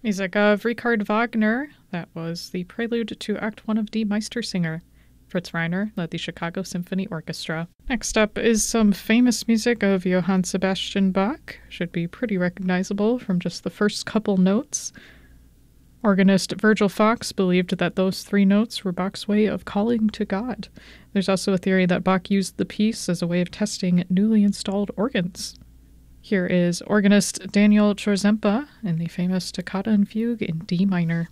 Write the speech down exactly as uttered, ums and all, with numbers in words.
Music of Richard Wagner. That was the prelude to Act One of Die Meistersinger. Fritz Reiner led the Chicago Symphony Orchestra. Next up is some famous music of Johann Sebastian Bach. Should be pretty recognizable from just the first couple notes. Organist Virgil Fox believed that those three notes were Bach's way of calling to God. There's also a theory that Bach used the piece as a way of testing newly installed organs. Here is organist Daniel Chorzempa in the famous Toccata and Fugue in D minor.